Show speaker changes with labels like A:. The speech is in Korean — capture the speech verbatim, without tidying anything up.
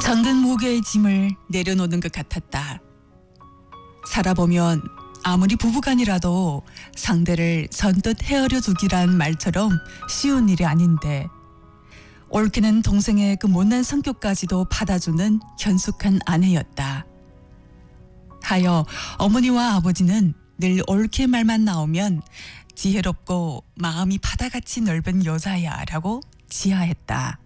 A: 정든 무게의 짐을 내려놓는 것 같았다. 살아보면 아무리 부부간이라도 상대를 선뜻 헤아려 두기란 말처럼 쉬운 일이 아닌데 올케는 동생의 그 못난 성격까지도 받아주는 현숙한 아내였다. 하여 어머니와 아버지는 늘 올케 말만 나오면 지혜롭고 마음이 바다같이 넓은 여자야 라고 지하했다.